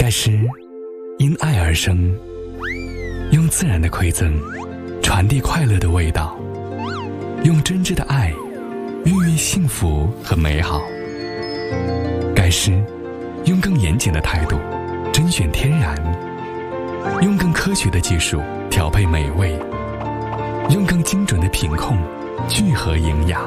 盖诗因爱而生，用自然的馈赠传递快乐的味道，用真挚的爱孕育幸福和美好。盖诗用更严谨的态度甄选天然，用更科学的技术调配美味，用更精准的品控聚合营养。